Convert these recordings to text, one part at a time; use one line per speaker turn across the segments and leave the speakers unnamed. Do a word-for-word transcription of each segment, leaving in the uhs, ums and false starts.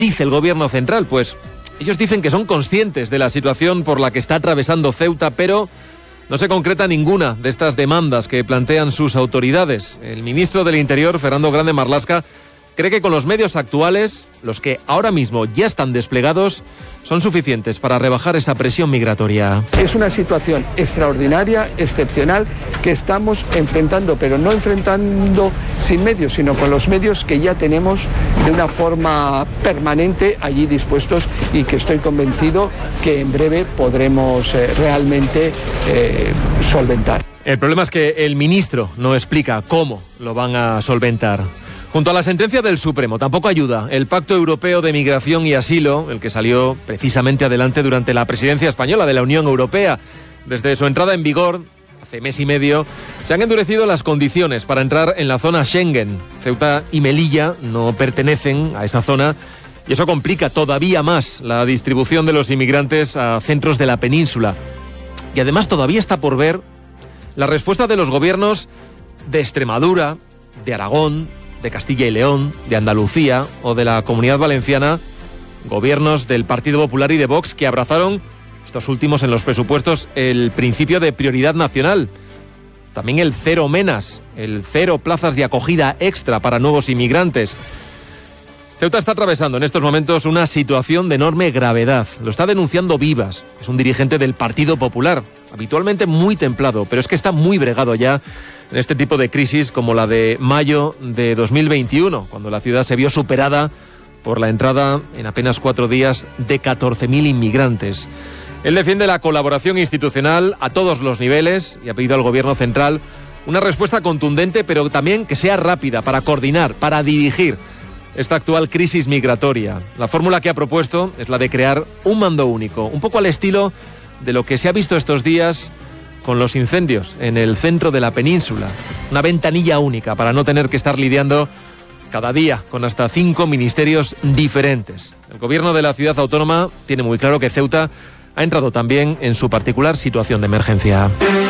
dice el gobierno central? Pues ellos dicen que son conscientes de la situación por la que está atravesando Ceuta, pero no se concreta ninguna de estas demandas que plantean sus autoridades. El ministro del Interior, Fernando Grande Marlaska, cree que con los medios actuales, los que ahora mismo ya están desplegados, son suficientes para rebajar esa presión migratoria.
Es una situación extraordinaria, excepcional, que estamos enfrentando, pero no enfrentando sin medios, sino con los medios que ya tenemos de una forma permanente allí dispuestos, y que estoy convencido que en breve podremos eh, realmente eh, solventar.
El problema es que el ministro no explica cómo lo van a solventar. Junto a la sentencia del Supremo, tampoco ayuda el Pacto Europeo de Migración y Asilo, el que salió precisamente adelante durante la presidencia española de la Unión Europea. Desde su entrada en vigor, hace mes y medio, se han endurecido las condiciones para entrar en la zona Schengen. Ceuta y Melilla no pertenecen a esa zona y eso complica todavía más la distribución de los inmigrantes a centros de la península. Y además todavía está por ver la respuesta de los gobiernos de Extremadura, de Aragón, de Castilla y León, de Andalucía o de la Comunidad Valenciana, gobiernos del Partido Popular y de Vox que abrazaron, estos últimos en los presupuestos, el principio de prioridad nacional. También el cero menas, el cero plazas de acogida extra para nuevos inmigrantes. Ceuta está atravesando en estos momentos una situación de enorme gravedad. Lo está denunciando Vivas, es un dirigente del Partido Popular, habitualmente muy templado, pero es que está muy bregado ya en este tipo de crisis como la de mayo de dos mil veintiuno, cuando la ciudad se vio superada por la entrada en apenas cuatro días de catorce mil inmigrantes. Él defiende la colaboración institucional a todos los niveles y ha pedido al gobierno central una respuesta contundente, pero también que sea rápida, para coordinar, para dirigir esta actual crisis migratoria. La fórmula que ha propuesto es la de crear un mando único, un poco al estilo de lo que se ha visto estos días con los incendios en el centro de la península. Una ventanilla única para no tener que estar lidiando cada día con hasta cinco ministerios diferentes. El gobierno de la ciudad autónoma tiene muy claro que Ceuta ha entrado también en su particular situación de emergencia.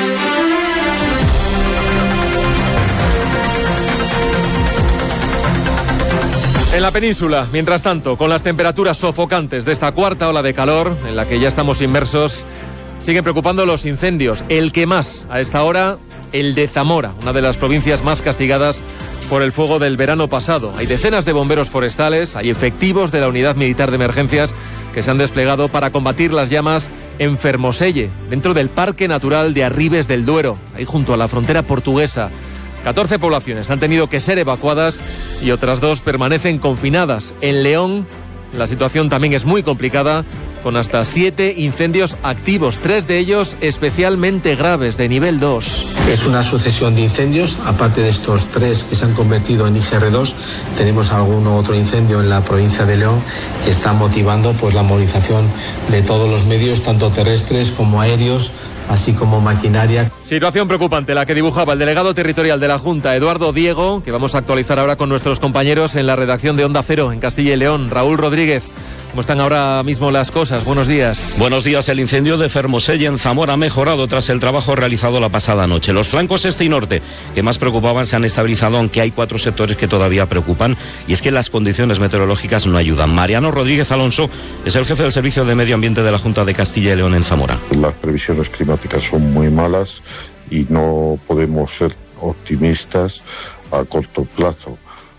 En la península, mientras tanto, con las temperaturas sofocantes de esta cuarta ola de calor en la que ya estamos inmersos, siguen preocupando los incendios. El que más a esta hora, el de Zamora, una de las provincias más castigadas por el fuego del verano pasado. Hay decenas de bomberos forestales, hay efectivos de la Unidad Militar de Emergencias que se han desplegado para combatir las llamas en Fermoselle, dentro del Parque Natural de Arribes del Duero, ahí junto a la frontera portuguesa. catorce poblaciones han tenido que ser evacuadas y otras dos permanecen confinadas. En León, la situación también es muy complicada, con hasta siete incendios activos, tres de ellos especialmente graves, de nivel dos.
Es una sucesión de incendios, aparte de estos tres que se han convertido en I G R dos, tenemos algún otro incendio en la provincia de León que está motivando pues la movilización de todos los medios, tanto terrestres como aéreos, así como maquinaria.
Situación preocupante la que dibujaba el delegado territorial de la Junta, Eduardo Diego, que vamos a actualizar ahora con nuestros compañeros en la redacción de Onda Cero en Castilla y León. Raúl Rodríguez, ¿cómo están ahora mismo las cosas? Buenos días.
Buenos días. El incendio de Fermoselle en Zamora ha mejorado tras el trabajo realizado la pasada noche. Los flancos este y norte que más preocupaban se han estabilizado, aunque hay cuatro sectores que todavía preocupan, y es que las condiciones meteorológicas no ayudan. Mariano Rodríguez Alonso es el jefe del Servicio de Medio Ambiente de la Junta de Castilla y León en Zamora.
Las previsiones climáticas son muy malas y no podemos ser optimistas a corto plazo.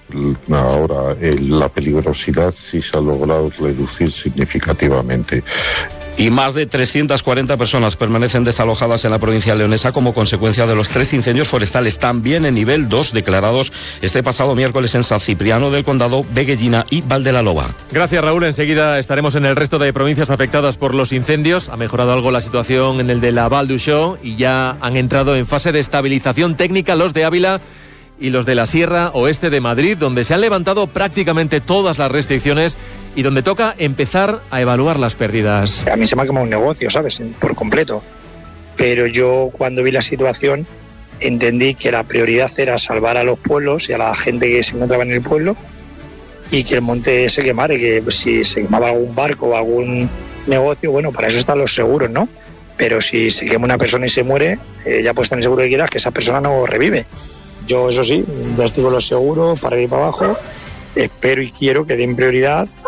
Ahora, eh, la peligrosidad sí se ha logrado reducir significativamente.
Y más de trescientas cuarenta personas permanecen desalojadas en la provincia leonesa como consecuencia de los tres incendios forestales, también en nivel dos, declarados este pasado miércoles en San Cipriano del Condado, Veguellina y Valdelaloba.
Gracias, Raúl. Enseguida estaremos en el resto de provincias afectadas por los incendios. Ha mejorado algo la situación en el de la Val d'Uixó y ya han entrado en fase de estabilización técnica los de Ávila y los de la Sierra Oeste de Madrid, donde se han levantado prácticamente todas las restricciones y donde toca empezar a evaluar las pérdidas.
A mí se me ha quemado un negocio, ¿sabes?, por completo. Pero yo, cuando vi la situación, entendí que la prioridad era salvar a los pueblos y a la gente que se encontraba en el pueblo, y que el monte se quemara, y que si se quemaba algún barco o algún negocio, bueno, para eso están los seguros, ¿no? Pero si se quema una persona y se muere, eh, ya puedes tener seguro que quieras que esa persona no revive. Yo, eso sí, investigo los seguros para ir para abajo, espero y quiero que den prioridad